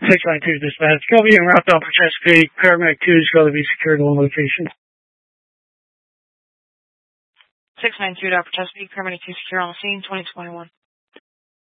692 dispatch. Go be en route down for Chesapeake. Paramedic 2 is going to be secured to one location. 692 Dr. Chesapeake, Paramedic 2 secure on the scene, 2021.